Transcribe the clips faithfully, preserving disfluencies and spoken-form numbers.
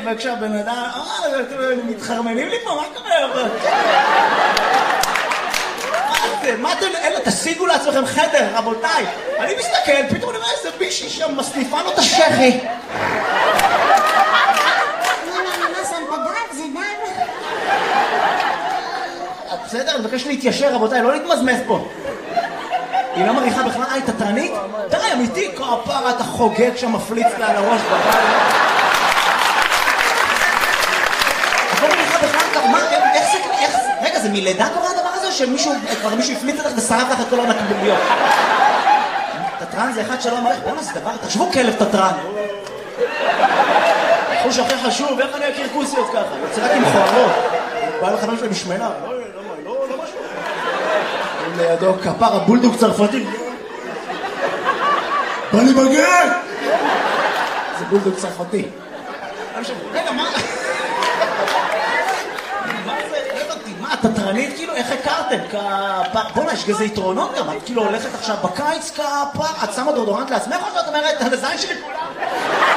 וכשהבן אדם, אה, אתם מתחרמנים לי פה, מה קורה? מה אתם, אלה, תשיגו לעצמכם חדר, רבותיי. אני מסתכל, פתאום אני אומר איזה בישי שם, מסניפה לו את השכי. בסדר, אני מבקש להתיישר, רבותיי, לא להתמזמז פה. היא לא מריחה בכלל, היי, תתרנית? די, אמיתי, כפרה, אתה חוגג שם, מפליץ לה על הראש בבית. את לא מריחה בכלל, מה, איך זה, איך זה, רגע, זה מלידה קורה הדבר הזה, או שמישהו, כבר מישהו הפליץ לך ושרף לך את כל הנקביליות? תתרן זה אחד שלא מריח, בוא נעשה דבר, תחשבו כלב תתרן. חוש הכי חשוב, איך אני אכיר כוסיות ככה? יוצא רק עם חוערות. בא לך משהו משמנה, לא, לא, לא משהו. לידו כפר הבולדוג צרפתי. בא לי בגן! זה בולדוג צרפתי. רגע, מה? מה זה? הבנתי, מה, תתרנית כאילו? איך הכרתם? כפר... בוא'נה, יש כזה יתרונות גם. את כאילו הולכת עכשיו בקיץ כפר, את שמה דורדורנט לעצמך או שאת אומרת, על הזין שלי כולם?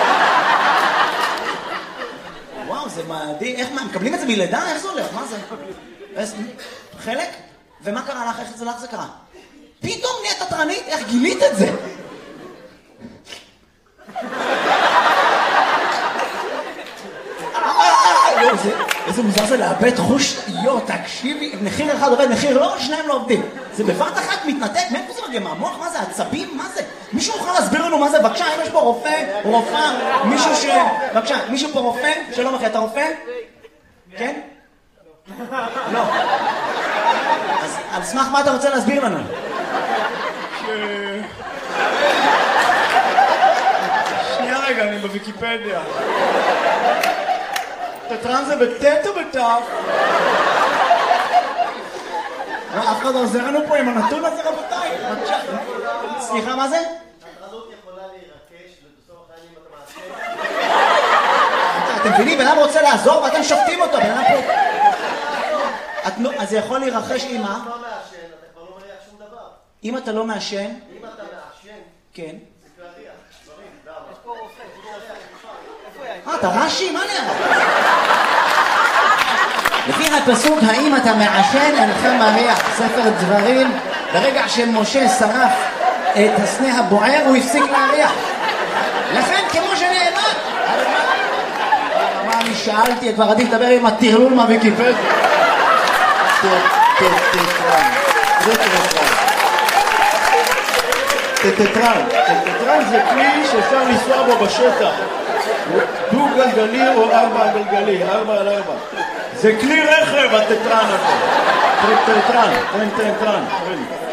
וואו, זה מדהים. איך, מה, מקבלים את זה מלידה? איך זה הולך? מה זה? חלק? ומה קרה לך? איך זה לך זה קרה? פתאום נהיית תתרנית? איך גילית את זה? איזה מוזר זה לאבד חוש, יו, תקשיבי, מחיר אחד עובד, מחיר לא, שניים לא עובדים. זה בבת אחת מתנתק, מאיפה זה מגיע? מהמוח? מה זה? עצבים? מה זה? מישהו יכול להסביר לנו מה זה? בבקשה, אם יש פה רופא, רופאה, מישהו ש... בבקשה, מישהו פה רופא? שלום אחי, אתה רופא? כן? לא. אז על סמך מה אתה רוצה להסביר לנו? שנייה רגע, אני בוויקיפדיה. תתרן זה בטט או בטף? אף אחד לא עוזר לנו פה עם הנתון הזה, רבותיי. סליחה, מה זה? התרנות יכולה להירקש ובסוף החיים אתה מעשה. אתם מבינים? בן אדם רוצה לעזור ואתם שופטים אותו. בן אדם פה... אז זה יכול להירחש עם מה? אם אתה לא מעשן, אתה כבר לא מריח שום דבר. אם אתה לא מעשן? אם אתה מעשן, כן. זה להריח. דברים, למה? יש פה רופא. אה, אתה רש"י? מה נראה? לפי הפסוק, האם אתה מעשן אינך מריח, ספר דברים, ברגע שמשה שרף את הסנה הבוער, הוא הפסיק להריח. לכן, כמו שנאמר. מה אני שאלתי, כבר עדיף לדבר עם הטרלול מהוויקיפדיה. תתרן. זה תתרן. תתרן. תתרן זה כלי שאפשר לנסוע בו בשטח. דו גלגלי או ארבע גלגלי, ארבע על ארבע. זה כלי רכב, התתרן הזה. תתרן, תתרן, תתרן.